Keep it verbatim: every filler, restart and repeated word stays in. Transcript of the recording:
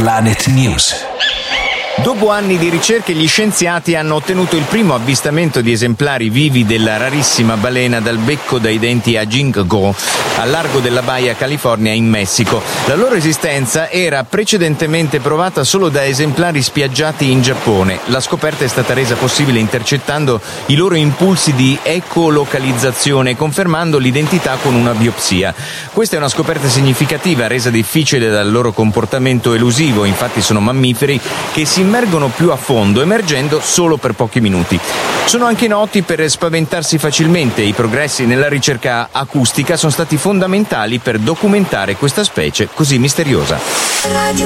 Planet News. Dopo anni di ricerche, gli scienziati hanno ottenuto il primo avvistamento di esemplari vivi della rarissima balena dal becco dai denti a Jingo, al largo della Baja California in Messico. La loro esistenza era precedentemente provata solo da esemplari spiaggiati in Giappone. La scoperta è stata resa possibile intercettando i loro impulsi di ecolocalizzazione, confermando l'identità con una biopsia. Questa è una scoperta significativa, resa difficile dal loro comportamento elusivo. Infatti sono mammiferi che si immergono più a fondo, emergendo solo per pochi minuti. Sono anche noti per spaventarsi facilmente. I progressi nella ricerca acustica sono stati fondamentali per documentare questa specie così misteriosa.